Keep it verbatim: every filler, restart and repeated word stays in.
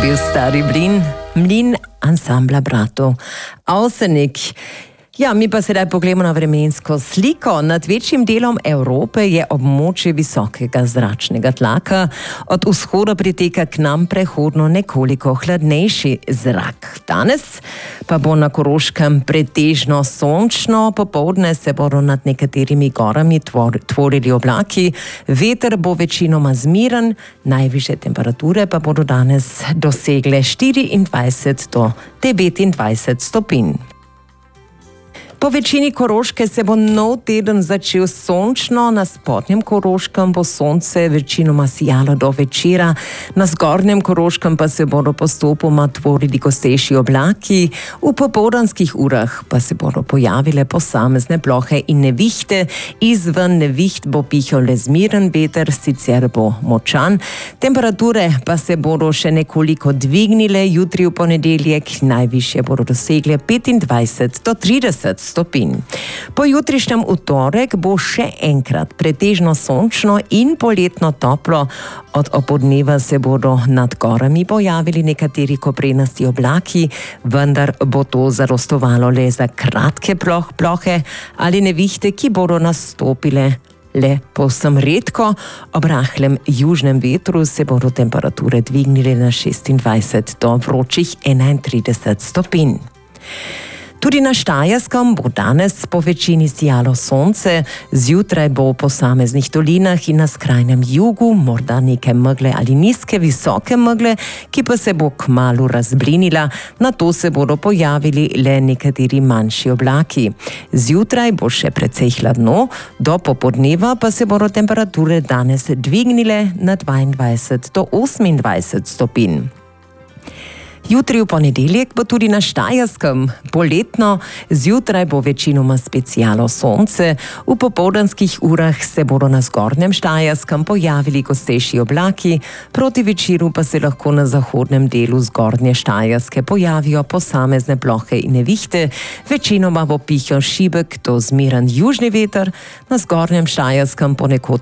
bil stari mlin, mlin ansambla bratov Avsenik. Ja, mi pa sedaj pogledamo na vremensko sliko. Nad večjim delom Evrope je območje visokega zračnega tlaka. Od vzhoda priteka k nam prehodno nekoliko hladnejši zrak. Danes pa bo na Koroškem pretežno sončno, popoldne se bodo nad nekaterimi gorami tvor, tvorili oblaki, veter bo večinoma zmiren, najvišje temperature pa bodo danes dosegle štiriindvajset do devetindvajset stopinj. Po večini Koroške se bo nov teden začel sončno, na spodnjem Koroškem bo sonce večinoma sijalo do večera, na zgornjem Koroškem pa se bodo postopoma tvorili gostejši oblaki, v popoldanskih urah pa se bodo pojavile posamezne plohe in nevihte, izven neviht bo pihal le zmiren veter, sicer bo močan, temperature pa se bodo še nekoliko dvignile, jutri v ponedeljek najvišje bodo dosegle petindvajset do trideset stopinj. Po jutrišnjem utorek bo še enkrat pretežno sončno in poletno toplo. Od opoldneva se bodo nad gorami pojavili nekateri koprenasti oblaki, vendar bo to zadostovalo le za kratke ploh, plohe ali nevihte, ki bodo nastopile le povsem redko. Ob rahlem južnem vetru se bodo temperature dvignile na šestindvajset do vročih enaintrideset stopinj. Tudi na Štajerskem bo danes po večini sijalo sonce, zjutraj bo v posameznih dolinah in na skrajnem jugu morda nekaj megle ali nizke, visoke megle, ki pa se bo kmalu razblinila, nato se bodo pojavili le nekateri manjši oblaki. Zjutraj bo še precej hladno, do popoldneva pa se bodo temperature danes dvignile na dvaindvajset do osemindvajset stopinj. Jutri v ponedeljek bo tudi na Štajerskem poletno, zjutraj bo večinoma spet sijalo sonce, v popoldanskih urah se bodo na zgornjem Štajerskem pojavili gostejši oblaki, proti večeru pa se lahko na zahodnem delu zgornje Štajerske pojavijo posamezne plohe in nevihte, večinoma bo pihal šibek do zmeren južni veter, na zgornjem Štajerskem ponekod